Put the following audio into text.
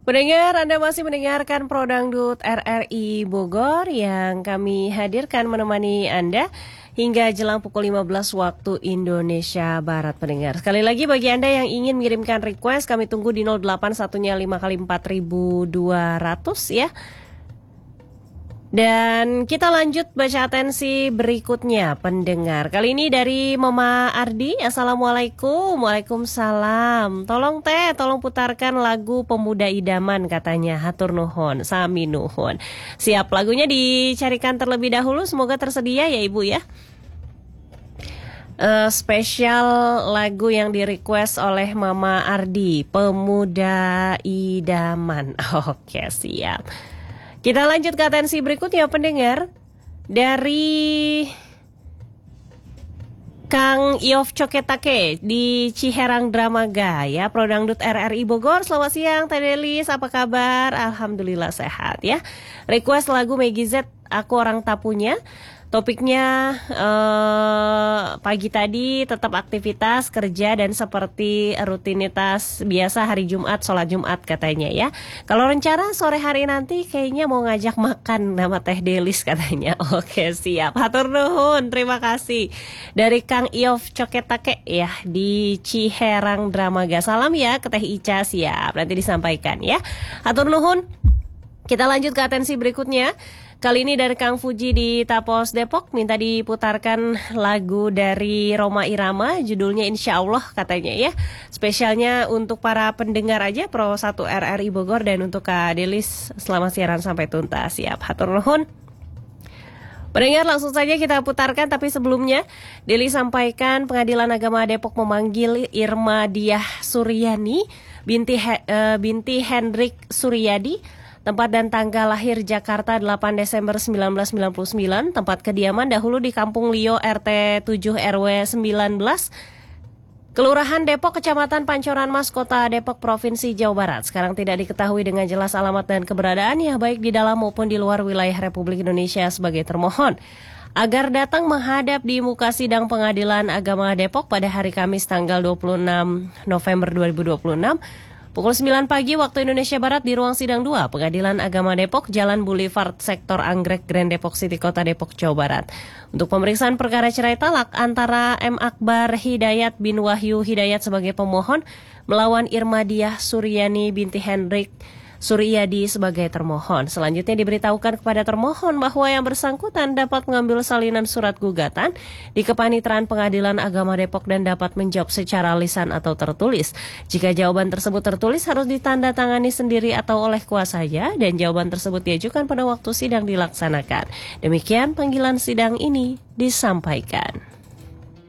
Pendengar, Anda masih mendengarkan Prodangdut RRI Bogor yang kami hadirkan menemani Anda hingga jelang pukul 15 waktu Indonesia Barat, pendengar. Sekali lagi bagi Anda yang ingin mengirimkan request, kami tunggu di 081-nya 5 kali 4.200 ya. Dan kita lanjut baca atensi berikutnya, pendengar. Kali ini dari Mama Ardi. Assalamualaikum. Waalaikumsalam. Tolong putarkan lagu Pemuda Idaman katanya. Hatur nuhun, sami nuhun. Siap, lagunya dicarikan terlebih dahulu. Semoga tersedia ya Ibu ya. Spesial lagu yang di-request oleh Mama Ardi, Pemuda Idaman. Oke, siap. Kita lanjut ke atensi berikutnya, pendengar. Dari Kang Iov Coketake di Ciherang Dramaga ya, Prodangdut RRI Bogor. Selamat siang Teh Delis, apa kabar? Alhamdulillah sehat ya. Request lagu Meggy Z, Aku Orang Tapunya. Topiknya pagi tadi tetap aktivitas kerja dan seperti rutinitas biasa hari Jumat, sholat Jumat katanya ya. Kalau rencana sore hari nanti kayaknya mau ngajak makan nama Teh Delis katanya. Oke, siap. Hatur nuhun, terima kasih. Dari Kang Iov Coketake ya di Ciherang Dramaga. Salam ya ke Teh Ica, siap. Nanti disampaikan ya. Hatur nuhun. Kita lanjut ke atensi berikutnya. Kali ini dari Kang Fuji di Tapos Depok, minta diputarkan lagu dari Roma Irama, judulnya Insya Allah katanya ya. Spesialnya untuk para pendengar aja Pro 1 RRI Bogor dan untuk Kak Delis selama siaran sampai tuntas. Siap, hatur nuhun. Pendengar, langsung saja kita putarkan, tapi sebelumnya Deli sampaikan Pengadilan Agama Depok memanggil Irma Diah Suryani binti Hendrik Suryadi. Tempat dan tanggal lahir Jakarta 8 Desember 1999, tempat kediaman dahulu di Kampung Lio RT 7 RW 19, Kelurahan Depok, Kecamatan Pancoran Mas, Kota Depok, Provinsi Jawa Barat. Sekarang tidak diketahui dengan jelas alamat dan keberadaannya baik di dalam maupun di luar wilayah Republik Indonesia sebagai termohon. Agar datang menghadap di muka sidang Pengadilan Agama Depok pada hari Kamis tanggal 26 November 2026, pukul 9 pagi waktu Indonesia Barat di ruang sidang 2 Pengadilan Agama Depok, Jalan Boulevard, Sektor Anggrek, Grand Depok City, Kota Depok, Jawa Barat. Untuk pemeriksaan perkara cerai talak antara M. Akbar Hidayat bin Wahyu Hidayat sebagai pemohon melawan Irma Diah Suryani binti Hendrik Suryadi sebagai termohon. Selanjutnya diberitahukan kepada termohon bahwa yang bersangkutan dapat mengambil salinan surat gugatan di Kepanitraan Pengadilan Agama Depok dan dapat menjawab secara lisan atau tertulis. Jika jawaban tersebut tertulis harus ditandatangani sendiri atau oleh kuasanya dan jawaban tersebut diajukan pada waktu sidang dilaksanakan. Demikian panggilan sidang ini disampaikan.